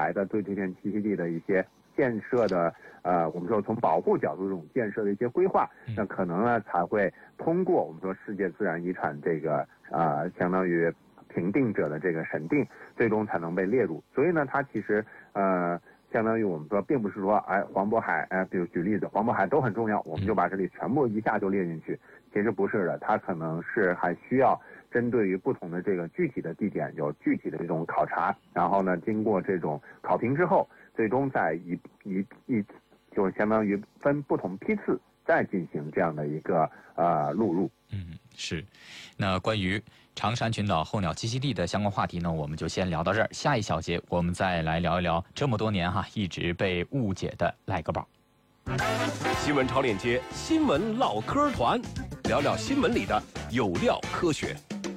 来的对这片栖息地的一些建设的我们说从保护角度这种建设的一些规划，那可能呢才会通过我们说世界自然遗产这个相当于评定者的这个审定，最终才能被列入。所以呢，它其实相当于我们说，并不是说黄渤海比如举例子，黄渤海都很重要，我们就把这里全部一下就列进去。其实不是的，它可能是还需要针对于不同的这个具体的地点有具体的这种考察，然后呢，经过这种考评之后，最终再就是相当于分不同批次再进行这样的一个录入。 是。那关于长山群岛候鸟栖息地的相关话题呢，我们就先聊到这儿。下一小节我们再来聊一聊这么多年一直被误解的赖格堡。 新闻超链接，新闻唠嗑团，聊聊新闻里的有料科学。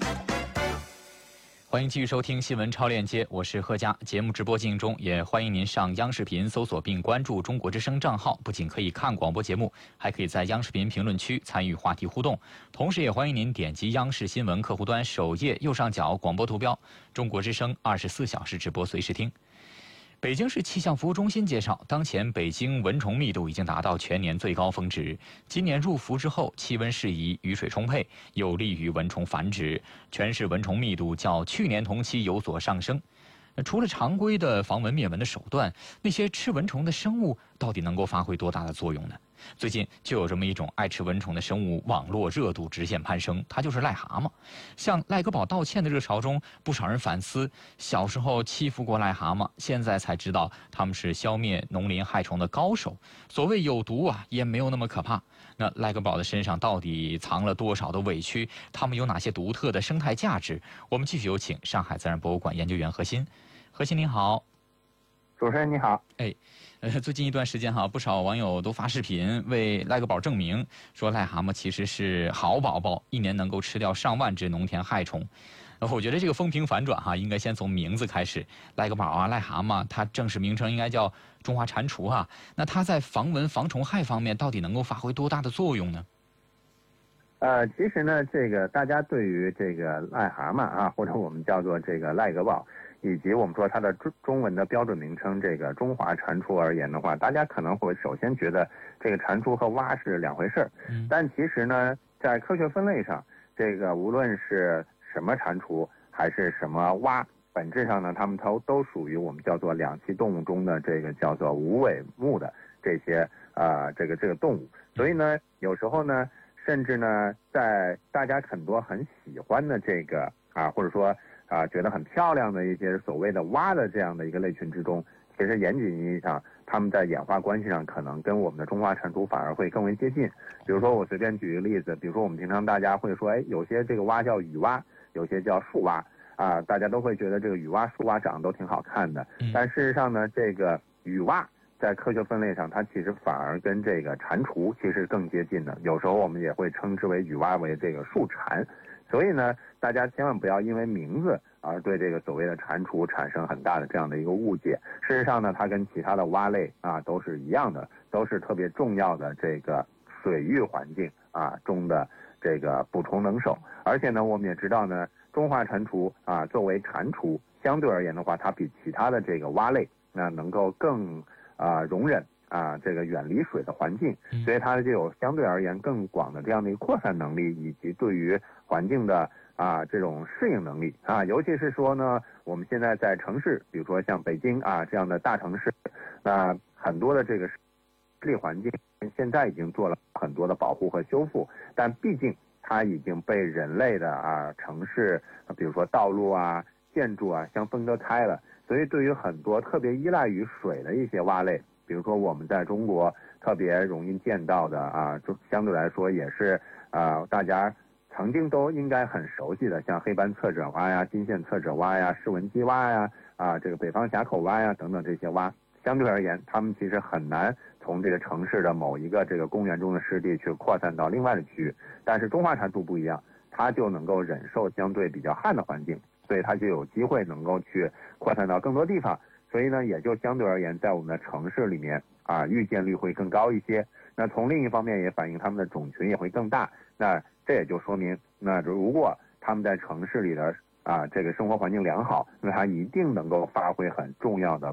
欢迎继续收听新闻超链接，我是贺佳。节目直播进行中，也欢迎您上央视频搜索并关注中国之声账号，不仅可以看广播节目，还可以在央视频评论区参与话题互动。同时也欢迎您点击央视新闻客户端首页右上角广播图标，中国之声24小时直播随时听。北京市气象服务中心介绍，当前北京蚊虫密度已经达到全年最高峰值。今年入伏之后，气温适宜，雨水充沛，有利于蚊虫繁殖。全市蚊虫密度较去年同期有所上升。除了常规的防蚊灭蚊的手段，那些吃蚊虫的生物到底能够发挥多大的作用呢？最近就有这么一种爱吃蚊虫的生物，网络热度直线攀升，它就是癞蛤蟆。向赖格堡道歉的热潮中，不少人反思小时候欺负过癞蛤蟆，现在才知道他们是消灭农林害虫的高手。所谓有毒也没有那么可怕。那赖格堡的身上到底藏了多少的委屈？他们有哪些独特的生态价值？我们继续有请上海自然博物馆研究员何鑫。何鑫您好。 主持人你好。 最近一段时间不少网友都发视频为赖格堡证明，说癞蛤蟆其实是好宝宝，一年能够吃掉上万只农田害虫。我觉得这个风评反转应该先从名字开始。赖格堡癞蛤蟆，它正式名称应该叫中华蟾蜍那它在防蚊防虫害方面到底能够发挥多大的作用呢？ 其实呢，这个大家对于这个癞蛤蟆或者我们叫做这个赖格堡，以及我们说它的中文的标准名称这个中华蟾蜍而言的话，大家可能会首先觉得这个蟾蜍和蛙是两回事儿。但其实呢，在科学分类上，这个无论是什么蟾蜍还是什么蛙，本质上呢，它们都属于我们叫做两栖动物中的这个叫做无尾目的这些这个动物。所以呢，有时候呢，甚至呢，在大家很多很喜欢的这个或者说觉得很漂亮的一些所谓的蛙的这样的一个类群之中，其实严谨意义上，它们在演化关系上可能跟我们的中华蟾蜍反而会更为接近。比如说我随便举一个例子，比如说我们平常大家会说，有些这个蛙叫雨蛙，有些叫树蛙大家都会觉得这个雨蛙、树蛙长得都挺好看的。但事实上呢，这个雨蛙在科学分类上，它其实反而跟这个蟾蜍其实更接近的。有时候我们也会称之为雨蛙为这个树蟾。所以呢，大家千万不要因为名字而对这个所谓的蟾蜍产生很大的这样的一个误解。事实上呢，它跟其他的蛙类都是一样的，都是特别重要的这个水域环境中的这个捕虫能手。而且呢，我们也知道呢，中华蟾蜍作为蟾蜍，相对而言的话，它比其他的这个蛙类能够更容忍这个远离水的环境，所以它就有相对而言更广的这样的一个扩散能力，以及对于环境的这种适应能力尤其是说呢，我们现在在城市，比如说像北京这样的大城市，那很多的这个市里环境现在已经做了很多的保护和修复，但毕竟它已经被人类的城市，比如说道路建筑相分割开了，所以对于很多特别依赖于水的一些蛙类，比如说我们在中国特别容易见到的就相对来说也是大家曾经都应该很熟悉的，像黑斑侧褶蛙金线侧褶蛙矢纹鸡蛙这个北方峡口蛙等等这些蛙，相对而言，它们其实很难从这个城市的某一个这个公园中的湿地去扩散到另外的区域。但是中华蟾蜍不一样，它就能够忍受相对比较旱的环境，所以它就有机会能够去扩散到更多地方。所以呢，也就相对而言，在我们的城市里面遇见率会更高一些。那从另一方面也反映它们的种群也会更大。那这也就说明，那如果它们在城市里的这个生活环境良好，那它一定能够发挥很重要的